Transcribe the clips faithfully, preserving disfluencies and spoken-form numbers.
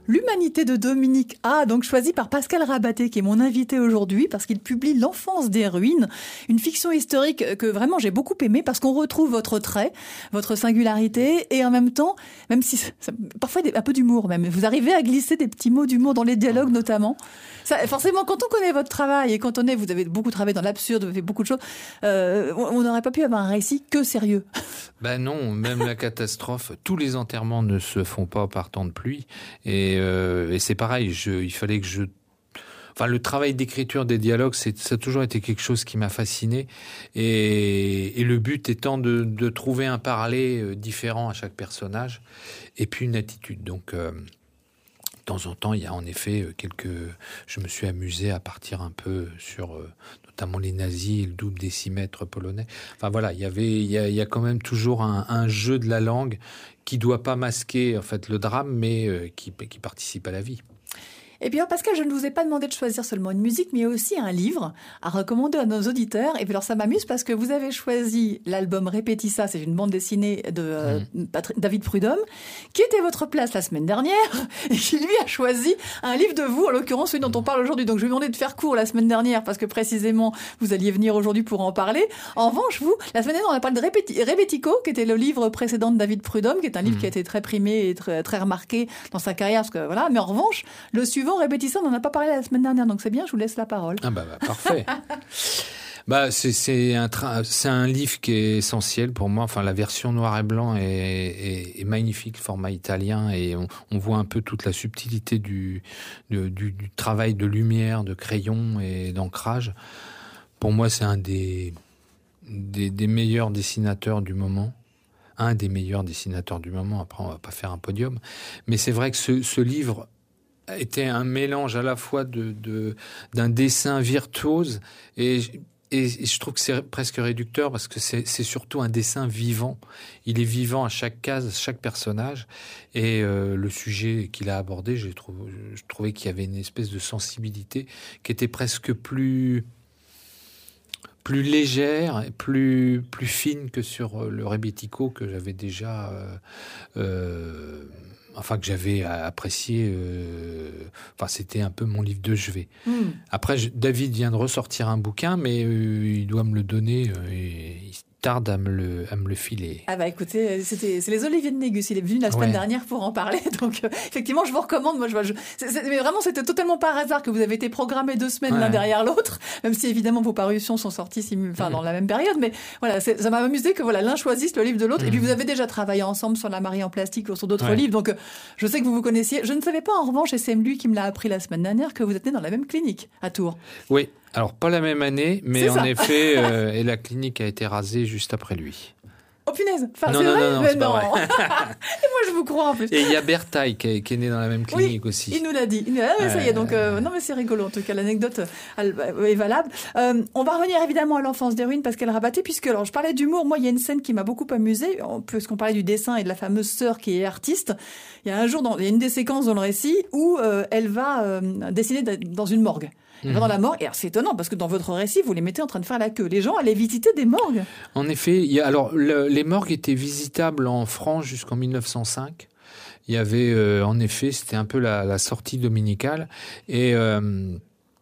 L'humanité de Dominique A, donc choisi par Pascal Rabaté, qui est mon invité aujourd'hui, parce qu'il publie L'enfance des ruines, une fiction historique que vraiment j'ai beaucoup aimée, parce qu'on retrouve votre trait, votre singularité, et en même temps, même si ça, parfois un peu d'humour même, vous arrivez à glisser des petits mots d'humour dans les dialogues notamment. Ça, forcément, quand on connaît votre travail, et quand on est, vous avez beaucoup travaillé dans l'absurde, vous avez fait beaucoup de choses, euh, on n'aurait pas pu avoir un récit que sérieux. Ben non, même la catastrophe, tous les enterrements ne se font pas par temps de pluie, et, euh, et c'est pareil, je, il fallait que je... Enfin, le travail d'écriture des dialogues, c'est, ça a toujours été quelque chose qui m'a fasciné, et, et le but étant de, de trouver un parler différent à chaque personnage, et puis une attitude, donc... Euh, De temps en temps, il y a en effet quelques... Je me suis amusé à partir un peu sur euh, notamment les nazis et le double décimètre polonais. Enfin voilà, il y avait, il y a, il y a quand même toujours un, un jeu de la langue qui doit pas masquer en fait le drame, mais euh, qui, qui participe à la vie. Et bien, Pascal, je ne vous ai pas demandé de choisir seulement une musique, mais aussi un livre à recommander à nos auditeurs. Et puis alors, ça m'amuse parce que vous avez choisi l'album Répétissa, c'est une bande dessinée de euh, mmh. Patri- David Prudhomme, qui était votre place la semaine dernière, et qui, lui, a choisi un livre de vous, en l'occurrence celui dont on parle aujourd'hui. Donc, je vais vous demander de faire court la semaine dernière, parce que précisément, vous alliez venir aujourd'hui pour en parler. En revanche, vous, la semaine dernière, on a parlé de Répéti- Rebetiko, qui était le livre précédent de David Prudhomme, qui est un livre mmh. qui a été très primé et très, très remarqué dans sa carrière, parce que voilà. Mais en revanche, le suivant, Répétissa, on n'en a pas parlé la semaine dernière, donc c'est bien, je vous laisse la parole. Ah bah, bah parfait. bah c'est c'est un tra- c'est un livre qui est essentiel pour moi. Enfin, la version noir et blanc est, est, est magnifique, le format italien, et on, on voit un peu toute la subtilité du, du du du travail de lumière, de crayon et d'ancrage. Pour moi, c'est un des des, des meilleurs dessinateurs du moment. Un des meilleurs dessinateurs du moment. Après, on va pas faire un podium, mais c'est vrai que ce, ce livre était un mélange à la fois de, de d'un dessin virtuose et, et, et je trouve que c'est presque réducteur parce que c'est, c'est surtout un dessin vivant. Il est vivant à chaque case, chaque personnage, et euh, le sujet qu'il a abordé, j'ai trouvé, je trouvais qu'il y avait une espèce de sensibilité qui était presque plus plus légère et plus plus fine que sur le Rebetiko que j'avais déjà euh, euh, enfin que j'avais apprécié. Euh, enfin, c'était un peu mon livre de chevet. Mmh. Après, je, David vient de ressortir un bouquin, mais euh, il doit me le donner. Euh, et il tarde à me le, à me le filer. Ah bah écoutez, c'était, c'est les Oliviers de Négus. Il est venu la semaine ouais. dernière pour en parler. Donc euh, effectivement, je vous recommande. Moi, je, je c'est, c'est, mais vraiment, c'était totalement par hasard que vous avez été programmés deux semaines ouais. l'un derrière l'autre. Même si évidemment vos parutions sont sorties simu- enfin, mmh. dans la même période. Mais voilà, c'est, ça m'a amusé que voilà, l'un choisisse le livre de l'autre. Mmh. Et puis vous avez déjà travaillé ensemble sur La Marie en plastique ou sur d'autres ouais. livres. Donc euh, je sais que vous vous connaissiez. Je ne savais pas en revanche, et c'est lui qui me l'a appris la semaine dernière, que vous êtes né dans la même clinique à Tours. Oui. Alors, pas la même année, mais en effet, euh, et la clinique a été rasée juste après lui. Oh punaise, enfin, non, c'est non, vrai, non, non, mais c'est non. pas vrai. Et moi, je vous crois en plus. Et il y a Bertaille qui est, qui est né dans la même clinique oui, aussi. Il nous l'a dit. Il nous l'a... Ah, mais ça y est, donc, euh, non, mais c'est rigolo. En tout cas, l'anecdote est valable. Euh, on va revenir évidemment à L'enfance des ruines, Pascal Rabaté, puisque, alors, je parlais d'humour. Moi, il y a une scène qui m'a beaucoup amusée, puisqu'on parlait du dessin et de la fameuse sœur qui est artiste. Il y a un jour, dans, il y a une des séquences dans le récit où euh, elle va euh, dessiner dans une morgue. Elle va dans la morgue. Et alors, c'est étonnant parce que dans votre récit, vous les mettez en train de faire la queue. Les gens allaient visiter des morgues. En effet, il y a, alors le, les morgues étaient visitables en France jusqu'en mille neuf cent cinq. Il y avait, euh, en effet, c'était un peu la, la sortie dominicale. Et, euh,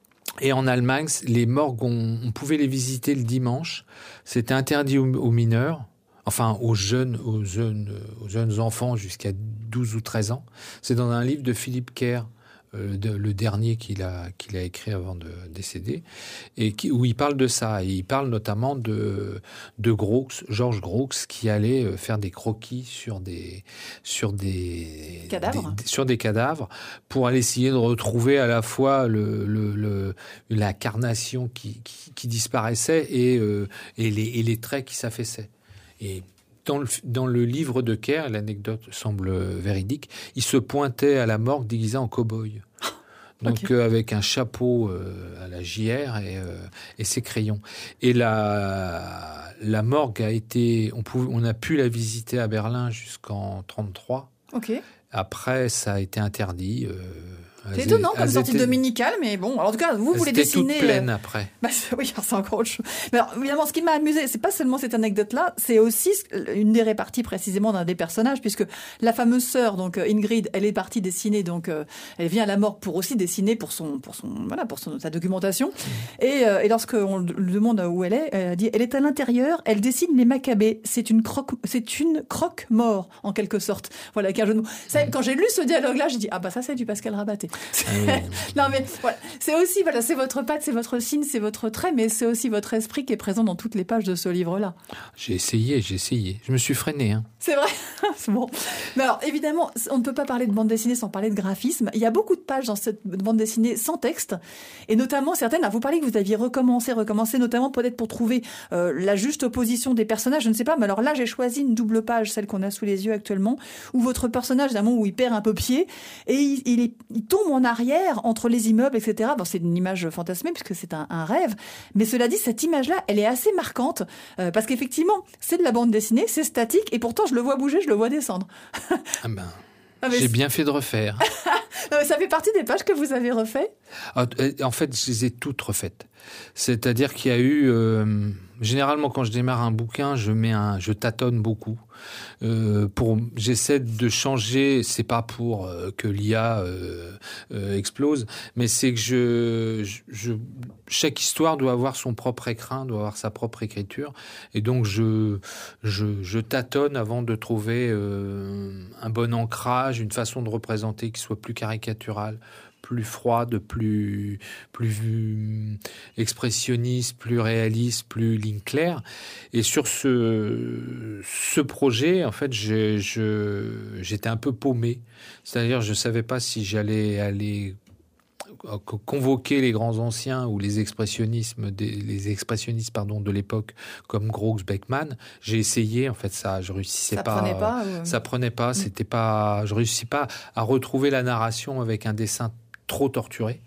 et en Allemagne, les morgues, on, on pouvait les visiter le dimanche. C'était interdit aux, aux mineurs. Enfin, aux jeunes, aux jeunes, aux jeunes enfants jusqu'à douze ou treize ans. C'est dans un livre de Philippe Kerr. Euh, de, le dernier qu'il a, qu'il a écrit avant de décéder, et qui, où il parle de ça. Et il parle notamment de, de Groux, Georges Groux, qui allait faire des croquis sur des, sur des, cadavres. Des, sur des cadavres pour aller essayer de retrouver à la fois le, le, le, la carnation qui, qui, qui disparaissait et, euh, et, les, et les traits qui s'affaissaient. Et Dans le, dans le livre de Kerr, l'anecdote semble véridique, il se pointait à la morgue déguisé en cow-boy. Donc okay. euh, avec un chapeau euh, à la J R et, euh, et ses crayons. Et la, la morgue a été... On, pouvait, on a pu la visiter à Berlin jusqu'en trente-trois. Okay. Après, ça a été interdit... Euh, C'est étonnant comme sortie étaient... dominicale, mais bon, alors en tout cas, vous voulez dessiner... C'était toute pleine après. Bah, oui, c'est encore autre chose. Mais alors, évidemment, ce qui m'a amusé, c'est pas seulement cette anecdote-là, c'est aussi une des réparties précisément d'un des personnages, puisque la fameuse sœur, donc Ingrid, elle est partie dessiner, donc euh, elle vient à la morgue pour aussi dessiner pour son, pour son, voilà, pour son, sa documentation. Mmh. Et, euh, et lorsqu'on lui demande où elle est, elle dit, elle est à l'intérieur, elle dessine les Maccabées. C'est une croque, c'est une croque-mort en quelque sorte. Voilà, avec un jeu de mots. Ça, mmh. Quand j'ai lu ce dialogue-là, j'ai dit, ah bah ça c'est du Pascal Rabaté. Ah oui. Non mais voilà, c'est aussi voilà, c'est votre patte, c'est votre signe, c'est votre trait, mais c'est aussi votre esprit qui est présent dans toutes les pages de ce livre-là. J'ai essayé, j'ai essayé. Je me suis freiné. Hein. C'est vrai. C'est bon. Mais alors évidemment, on ne peut pas parler de bande dessinée sans parler de graphisme. Il y a beaucoup de pages dans cette bande dessinée sans texte, et notamment certaines. Là, vous parlez que vous aviez recommencé, recommencé, notamment peut-être pour trouver euh, la juste opposition des personnages. Je ne sais pas, mais alors là, j'ai choisi une double page, celle qu'on a sous les yeux actuellement, où votre personnage, d'un moment où il perd un peu pied et il, il, est, il tombe en arrière entre les immeubles, et cetera. Bon, c'est une image fantasmée puisque c'est un, un rêve. Mais cela dit, cette image-là, elle est assez marquante euh, parce qu'effectivement, c'est de la bande dessinée, c'est statique et pourtant je le vois bouger, je le vois descendre. Ah ben, ah j'ai bien fait de refaire. Non, mais ça fait partie des pages que vous avez refait ? En fait, je les ai toutes refaites. C'est-à-dire qu'il y a eu... Euh, généralement, quand je démarre un bouquin, je mets un, je tâtonne beaucoup. Euh, pour, j'essaie de changer. C'est pas pour euh, que l'I A euh, euh, explose, mais c'est que je, je, je, chaque histoire doit avoir son propre écrin, doit avoir sa propre écriture, et donc je, je, je tâtonne avant de trouver euh, un bon ancrage, une façon de représenter qui soit plus caricaturale, plus froide, plus plus expressionniste, plus réaliste, plus ligne claire. Et sur ce ce projet, en fait, j'ai, je j'étais un peu paumé. C'est-à-dire, je savais pas si j'allais aller convoquer les grands anciens ou les expressionnismes des, les expressionnistes pardon de l'époque comme Grox, Beckman. J'ai essayé, en fait, ça je réussissais ça pas, prenait pas ou... ça prenait pas, c'était pas, je réussis pas à retrouver la narration avec un dessin trop torturé.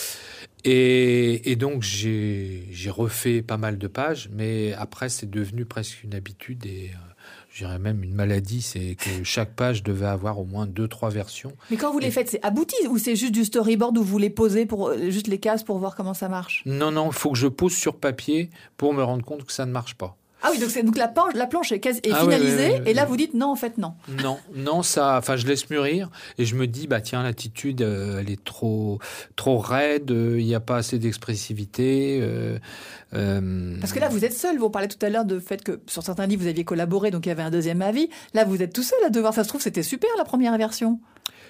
Et, et donc j'ai j'ai refait pas mal de pages, mais après c'est devenu presque une habitude et euh, je dirais même une maladie, c'est que chaque page devait avoir au moins deux, trois versions. Mais quand vous et... les faites, c'est abouti ou c'est juste du storyboard où vous les posez pour juste les cases pour voir comment ça marche ? Non, non, il faut que je pose sur papier pour me rendre compte que ça ne marche pas. Ah oui, donc, c'est, donc la, planche, la planche est, quasi, est ah finalisée, oui, oui, oui, oui. Et là vous dites non, en fait non. Non, non, ça, enfin je laisse mûrir et je me dis bah tiens l'attitude euh, elle est trop trop raide, il euh, n'y a pas assez d'expressivité. Euh, euh... Parce que là vous êtes seul, vous parlez tout à l'heure du fait que sur certains livres vous aviez collaboré, donc il y avait un deuxième avis. Là vous êtes tout seul à devoir, ça se trouve c'était super la première version.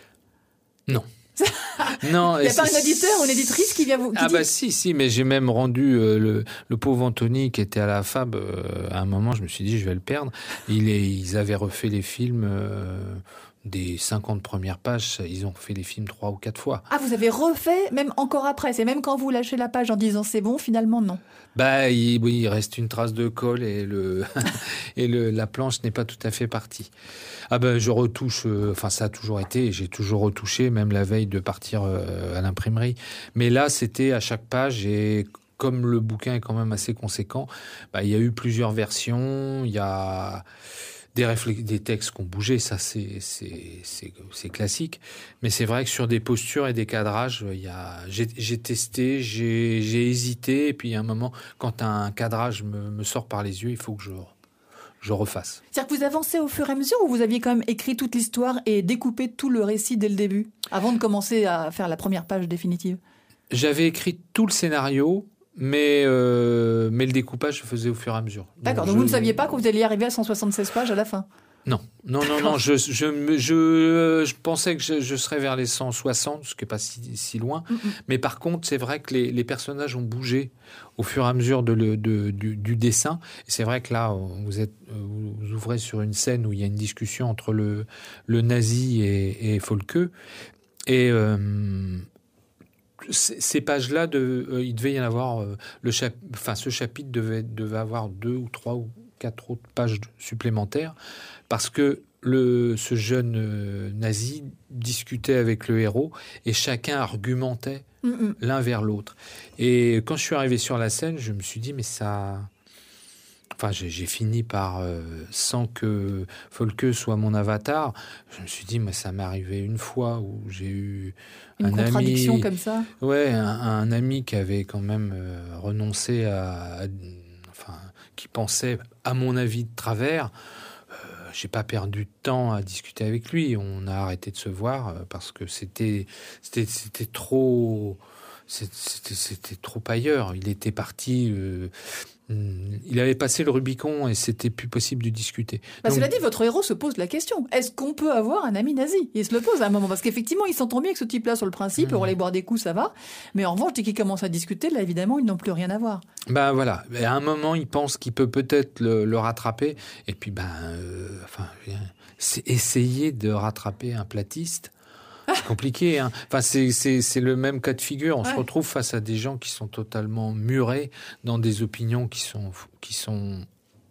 Non. Non, il n'y a pas un éditeur ou une éditrice qui vient vous... Qui ah dit... bah si, si, mais j'ai même rendu euh, le, le pauvre Anthony qui était à la F A B, euh, à un moment je me suis dit je vais le perdre. Il est, ils avaient refait les films... Euh, des cinquante premières pages, ils ont fait les films trois ou quatre fois. Ah, vous avez refait, même encore après, c'est même quand vous lâchez la page en disant c'est bon, finalement non. Bah il, oui, il reste une trace de colle et le et le la planche n'est pas tout à fait partie. Ah ben bah, je retouche, euh, enfin ça a toujours été, j'ai toujours retouché, même la veille de partir euh, à l'imprimerie. Mais là c'était à chaque page et comme le bouquin est quand même assez conséquent, bah il y a eu plusieurs versions, il y a Des, réflex- des textes qui ont bougé, ça c'est, c'est, c'est, c'est classique. Mais c'est vrai que sur des postures et des cadrages, il y a, j'ai, j'ai testé, j'ai, j'ai hésité. Et puis à un moment, quand un cadrage me, me sort par les yeux, il faut que je, je refasse. C'est-à-dire que vous avancez au fur et à mesure ou vous aviez quand même écrit toute l'histoire et découpé tout le récit dès le début, avant de commencer à faire la première page définitive ? J'avais écrit tout le scénario. Mais, euh, mais le découpage se faisait au fur et à mesure. Donc D'accord, donc je... vous ne saviez pas que vous alliez arriver à cent soixante-seize pages à la fin ? Non, non, non, non. Je, je, je, je pensais que je, je serais vers les cent soixante, ce qui n'est pas si, si loin. Mm-hmm. Mais par contre, c'est vrai que les, les personnages ont bougé au fur et à mesure de le, de, du, du dessin. Et c'est vrai que là, vous, êtes, vous ouvrez sur une scène où il y a une discussion entre le, le nazi et, et Folke. Et... Euh, ces pages-là, de, euh, il devait y en avoir. Euh, le chap- enfin, ce chapitre devait, devait avoir deux ou trois ou quatre autres pages supplémentaires parce que le, ce jeune euh, nazi discutait avec le héros et chacun argumentait mm-hmm. l'un vers l'autre. Et quand je suis arrivé sur la scène, je me suis dit mais ça, enfin, j'ai, j'ai fini par, euh, sans que Folke soit mon avatar, je me suis dit, mais ça m'est arrivé une fois où j'ai eu une un contradiction ami, comme ça. Ouais, un, un ami qui avait quand même euh, renoncé à, à, enfin, qui pensait, à mon avis, de travers. J'ai pas perdu de temps à discuter avec lui. On a arrêté de se voir parce que c'était, c'était, c'était trop, c'était, c'était trop ailleurs. Il était parti. Euh, il avait passé le Rubicon et c'était plus possible de discuter. Bah, Donc, cela dit, votre héros se pose la question. Est-ce qu'on peut avoir un ami nazi ? Il se le pose à un moment. Parce qu'effectivement, il s'entend bien avec ce type-là sur le principe. Mmh. Pour aller boire des coups, ça va. Mais en revanche, dès qu'il commence à discuter, là, évidemment, ils n'ont plus rien à voir. Ben voilà. Et à un moment, il pense qu'il peut peut-être le, le rattraper. Et puis, ben, euh, enfin, c'est essayer de rattraper un platiste. C'est compliqué, hein. Enfin, c'est, c'est, c'est le même cas de figure. On ouais. se retrouve face à des gens qui sont totalement murés dans des opinions qui sont, qui sont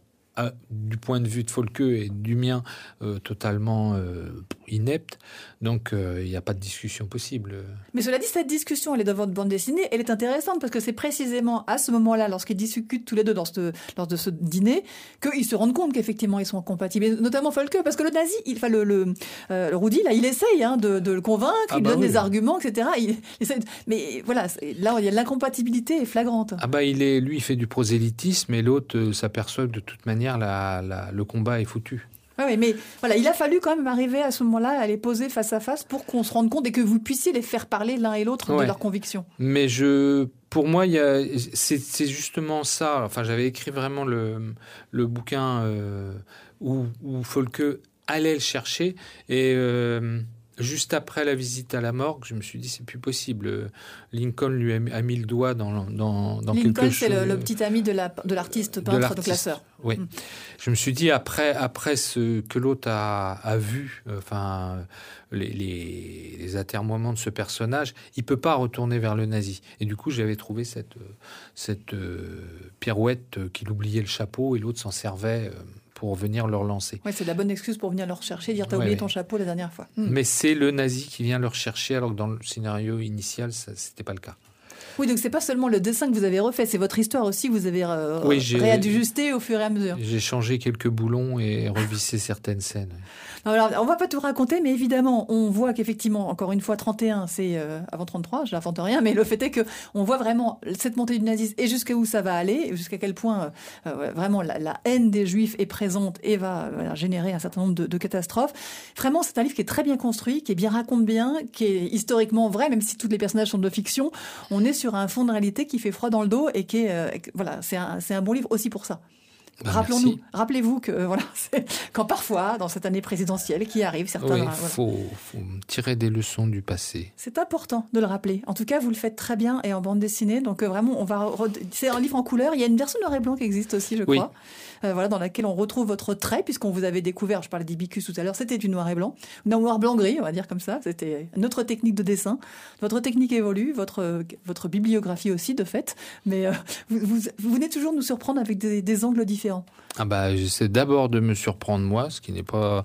à, du point de vue de Folke et du mien, euh, totalement euh, ineptes. Donc, il euh, n'y a pas de discussion possible. Mais cela dit, cette discussion, elle est dans votre bande dessinée, elle est intéressante parce que c'est précisément à ce moment-là, lorsqu'ils discutent tous les deux dans ce, lors de ce dîner, qu'ils se rendent compte qu'effectivement, ils sont incompatibles. Et notamment Folke, parce que le nazi, il, enfin, le, le, euh, le Rudi, là, il essaye hein, de, de le convaincre, ah il bah donne oui. des arguments, et cetera. Il, il essaye de... Mais voilà, là, il y a l'incompatibilité est flagrante. Ah bah, il est, lui, il fait du prosélytisme et l'autre euh, s'aperçoit que de toute manière, la, la, le combat est foutu. Oui, mais voilà, il a fallu quand même arriver à ce moment-là à les poser face à face pour qu'on se rende compte et que vous puissiez les faire parler l'un et l'autre ouais. de leurs convictions. Mais je, pour moi, il y a, c'est, c'est justement ça. Enfin, j'avais écrit vraiment le, le bouquin euh, où, où Folke allait le chercher et euh, juste après la visite à la morgue, je me suis dit c'est plus possible. Lincoln lui a, a mis le doigt dans, dans, dans Lincoln, quelque chose. Lincoln, c'est le, le petit ami de, la, de l'artiste peintre, de l'artiste, donc la sœur. Oui. Mmh. Je me suis dit, après, après ce que l'autre a, a vu, enfin, les, les, les atermoiements de ce personnage, il ne peut pas retourner vers le nazi. Et du coup, j'avais trouvé cette, cette euh, pirouette qu'il oubliait le chapeau et l'autre s'en servait euh, pour venir le relancer. Oui, c'est la bonne excuse pour venir le rechercher, dire « t'as ouais, oublié ouais. ton chapeau la dernière fois mmh. ». Mais c'est le nazi qui vient le rechercher, alors que dans le scénario initial, ce n'était pas le cas. Oui, donc c'est pas seulement le dessin que vous avez refait, c'est votre histoire aussi que vous avez euh, oui, réajusté au fur et à mesure. J'ai changé quelques boulons et revissé certaines scènes. Non, alors, on va pas tout raconter, mais évidemment, on voit qu'effectivement, encore une fois, trente et un, c'est euh, avant trente-trois, je n'invente rien, mais le fait est que on voit vraiment cette montée du nazisme et jusqu'à où ça va aller, jusqu'à quel point euh, vraiment la, la haine des Juifs est présente et va euh, générer un certain nombre de, de catastrophes. Vraiment, c'est un livre qui est très bien construit, qui est bien raconte bien, qui est historiquement vrai, même si tous les personnages sont de fiction. On est sur un fond de réalité qui fait froid dans le dos et qui est, euh, voilà, c'est un, c'est un bon livre aussi pour ça. Bah, Rappelons-nous, merci. rappelez-vous que voilà, c'est, quand parfois, dans cette année présidentielle qui arrive, certains... Oui, il voilà. faut, faut tirer des leçons du passé. C'est important de le rappeler. En tout cas, vous le faites très bien et en bande dessinée. Donc euh, vraiment, on va re... c'est un livre en couleur. Il y a une version noir et blanc qui existe aussi, je crois. Oui. Euh, voilà, dans laquelle on retrouve votre trait, puisqu'on vous avait découvert, je parlais d'Ibicus tout à l'heure, c'était du noir et blanc. Non, noir, blanc, gris, on va dire comme ça. C'était une autre technique de dessin. Votre technique évolue, votre, votre bibliographie aussi, de fait. Mais euh, vous, vous, vous venez toujours nous surprendre avec des, des angles différents. Ah bah, j'essaie d'abord de me surprendre moi, ce qui n'est pas...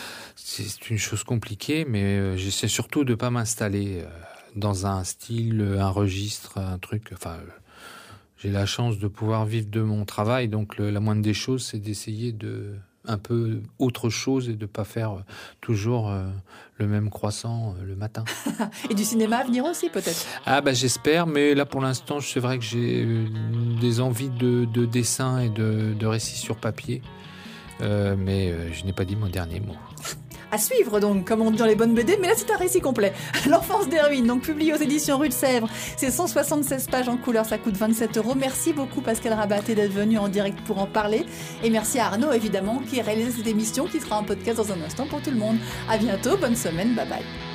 C'est une chose compliquée, mais j'essaie surtout de ne pas m'installer dans un style, un registre, un truc... Enfin, j'ai la chance de pouvoir vivre de mon travail, donc le, la moindre des choses, c'est d'essayer de... un peu autre chose et de ne pas faire toujours euh, le même croissant euh, le matin. Et du cinéma à venir aussi, peut-être ? Ah bah j'espère, mais là pour l'instant, c'est vrai que j'ai euh, des envies de, de dessin et de, de récits sur papier, euh, mais euh, je n'ai pas dit mon dernier mot. À suivre donc, comme on dit dans les bonnes B D, mais là c'est un récit complet. L'enfance des ruines, donc publié aux éditions Rue de Sèvres. C'est cent soixante-seize pages en couleur, ça coûte vingt-sept euros. Merci beaucoup Pascal Rabaté d'être venu en direct pour en parler. Et merci à Arnaud évidemment qui a réalisé cette émission qui sera en podcast dans un instant pour tout le monde. À bientôt, bonne semaine, bye bye.